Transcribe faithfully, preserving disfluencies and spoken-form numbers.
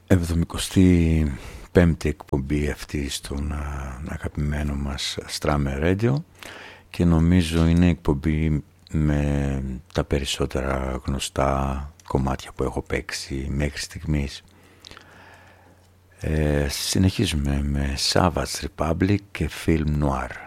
εβδομηκοστή πέμπτη εκπομπή αυτή στον αγαπημένο μας Strammer Radio και νομίζω είναι εκπομπή με τα περισσότερα γνωστά κομμάτια που έχω παίξει μέχρι στιγμής. Ε, συνεχίζουμε με Savage Republic και Film Noir.